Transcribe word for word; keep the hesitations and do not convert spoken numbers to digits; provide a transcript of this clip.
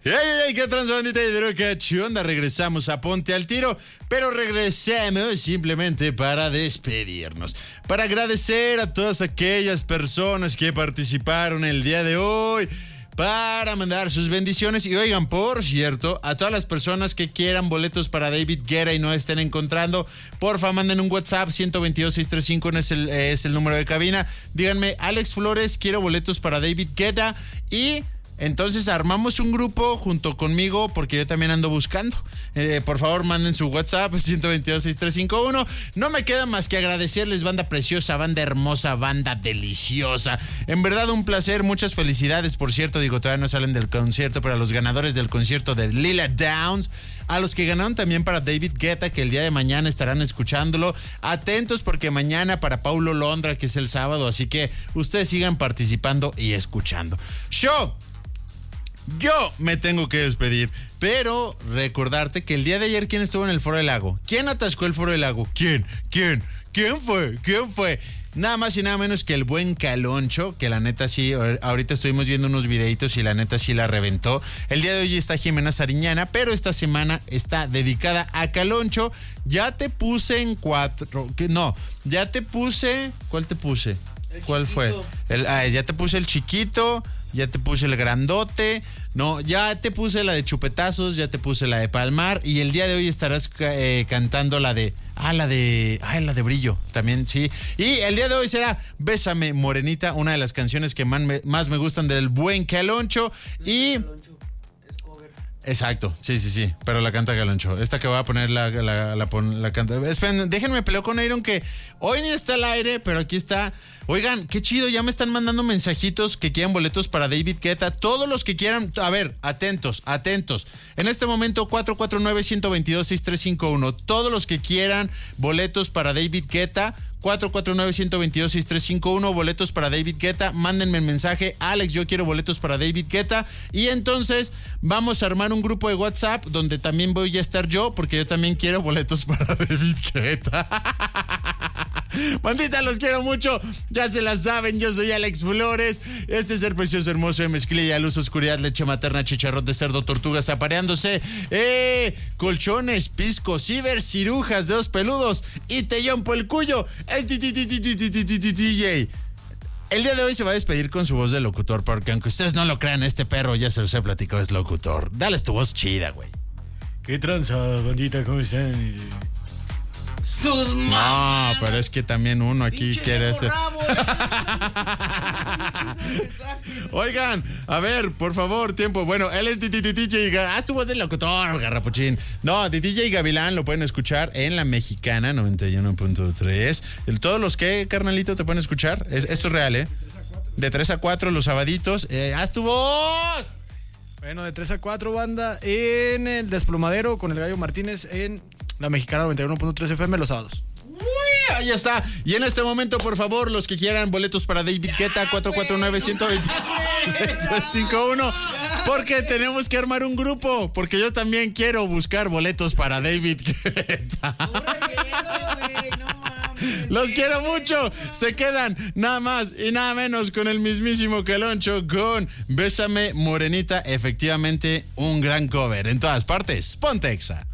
¡Ey, ey, ey! ¿Qué transbandita de qué chionda? Regresamos a Ponte al Tiro, pero regresamos simplemente para despedirnos. Para agradecer a todas aquellas personas que participaron el día de hoy, para mandar sus bendiciones. Y oigan, por cierto, a todas las personas que quieran boletos para David Guetta y no estén encontrando, porfa, manden un WhatsApp, ciento veintidós, seiscientos treinta y cinco es el, es el número de cabina. Díganme, Alex Flores, quiero boletos para David Guetta, y entonces armamos un grupo junto conmigo porque yo también ando buscando. Eh, por favor, manden su WhatsApp, ciento veintidós, sesenta y tres cincuenta y uno. No me queda más que agradecerles, banda preciosa, banda hermosa, banda deliciosa. En verdad, un placer, muchas felicidades. Por cierto, digo, todavía no salen del concierto, pero a los ganadores del concierto de Lila Downs, a los que ganaron también para David Guetta, que el día de mañana estarán escuchándolo. Atentos porque mañana para Paulo Londra, que es el sábado, así que ustedes sigan participando y escuchando. Show. Yo me tengo que despedir, pero recordarte que el día de ayer, ¿quién estuvo en el Foro del Lago? ¿Quién atascó el Foro del Lago? ¿Quién? ¿Quién? ¿Quién fue? ¿Quién fue? Nada más y nada menos que el buen Caloncho, que la neta sí, ahorita estuvimos viendo unos videitos y la neta sí la reventó. El día de hoy está Jimena Sariñana, pero esta semana está dedicada a Caloncho. Ya te puse en cuatro, no, ya te puse, ¿cuál te puse? ¿Cuál fue? El, ah, ya te puse el chiquito, ya te puse el grandote, no, ya te puse la de chupetazos, ya te puse la de palmar, y el día de hoy estarás eh, cantando la de, ah, la de, ah, la de brillo, también, sí. Y el día de hoy será Bésame Morenita, una de las canciones que más me, más me gustan del buen Caloncho. Y exacto, sí, sí, sí, pero la canta Caloncho. Esta que voy a poner la, la, la, la, la canta. Esperen, déjenme pelear con Iron, que hoy ni está al aire, pero aquí está. Oigan, qué chido, ya me están mandando mensajitos que quieren boletos para David Guetta. Todos los que quieran, a ver, atentos, atentos. En este momento, cuatro cuatro nueve, uno dos dos, seis tres cinco uno. Todos los que quieran boletos para David Guetta, cuatro cuatro nueve, uno dos dos, seis tres cinco uno, boletos para David Guetta. Mándenme el mensaje, Alex, yo quiero boletos para David Guetta. Y entonces vamos a armar un grupo de WhatsApp donde también voy a estar yo, porque yo también quiero boletos para David Guetta. Bandita, los quiero mucho. Ya se la saben, yo soy Alex Flores. Este es el precioso, hermoso de mezclilla, luz, oscuridad, leche materna, chicharrón de cerdo, tortugas apareándose, eh, colchones, piscos, cibercirujas, dedos peludos y tellón por el cuyo. Es D J. El día de hoy se va a despedir con su voz de locutor, porque aunque ustedes no lo crean, este perro, ya se los he platicado, es locutor. Dales tu voz chida, güey. ¿Qué tranza, bandita? ¿Cómo están? Sus no, pero es que también uno aquí pinche quiere hacer. Oigan, a ver, por favor, tiempo. Bueno, él es D J. Ah, tu voz de locutor, garrapuchín. No, D J Gavilán lo pueden escuchar en La Mexicana noventa y uno punto tres. Todos los que, carnalito, te pueden escuchar. Es, esto es real, ¿eh? De tres a cuatro los sabaditos. Eh, ¡Haz tu voz! Bueno, de tres a cuatro, banda, en el Desplomadero con el Gallo Martínez en La Mexicana noventa y uno punto tres F M los sábados. Uy, ahí está. Y en este momento, por favor, los que quieran boletos para David Guetta, cuatro cuatro nueve, uno dos dos, seis tres cinco uno. Porque tenemos que armar un grupo. Porque yo también quiero buscar boletos para David Guetta. Los quiero mucho. Se quedan nada más y nada menos con el mismísimo Caloncho con Bésame Morenita. Efectivamente, un gran cover en todas partes. Ponte Exa.